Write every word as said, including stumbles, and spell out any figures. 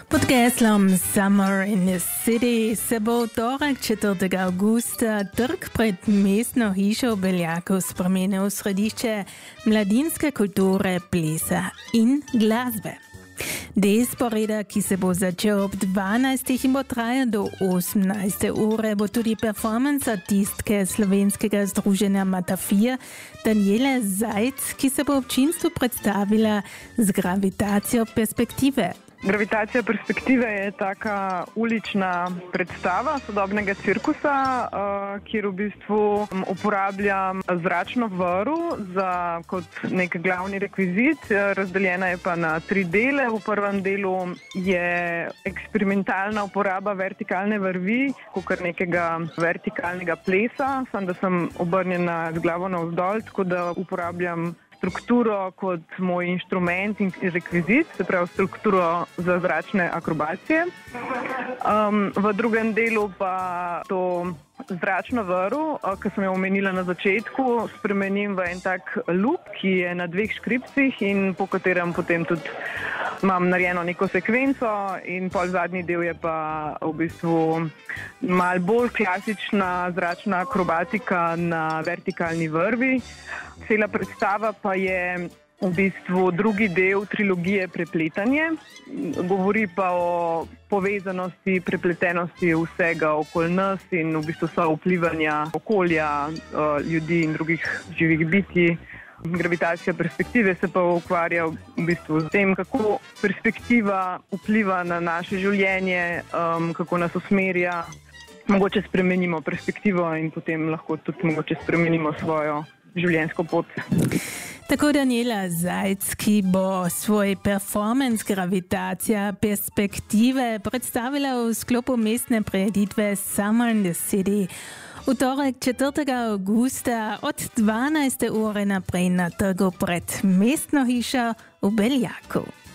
Pod geslom Summer in the City se bo v torek četrtega avgusta trg pred mestno hišo v Beljaku spremenil v središče mladinske kulture, plesa in glasbe. Del sporeda, ki se bo začel ob dvanajstih in bo trajal do osemnajste ure, bo tudi performance artistke slovenskega združenja Matafija Daniele Zajc, ki se bo občinstvu predstavila z gravitacijo perspektive. Gravitacija perspektive je taka ulična predstava sodobnega cirkusa, kjer v bistvu uporabljam zračno vrv za kot nek glavni rekvizit. Razdeljena je pa na tri dele. V prvem delu je eksperimentalna uporaba vertikalne vrvi, kot nekega vertikalnega plesa, samo da sem obrnjena z glavo navzdol, tako da uporabljam strukturo kot moj inštrument in rekvizit, se pravi strukturo za zračne akrobacije. Um, v drugem delu pa to zračno vrv, ki sem jo omenila na začetku, spremenim v en tak loop, ki je na dveh škripcih in po katerem potem tudi imam narejeno neko sekvenco, in pol zadnji del je pa v bistvu malo bolj klasična zračna akrobatika na vertikalni vrvi. Cela predstava pa je v bistvu drugi del trilogije Prepletanje. Govori pa o povezanosti, prepletenosti vsega okoli nas in v bistvu so vplivanja okolja, ljudi in drugih živih bitij. Gravitacija perspektive se pa ukvarja v bistvu s tem, kako perspektiva vpliva na naše življenje, um, kako nas usmerja. Mogoče spremenimo perspektivo in potem lahko tudi mogoče spremenimo svojo življenjsko pot. Tako Daniela Zajc, ki bo svoj performance Gravitacija perspektive predstavila v sklopu mestne prireditve Summer in the City. V torek četrtega avgusta od dvanajste ure naprej na trgu pred mestno hišo v Beljaku.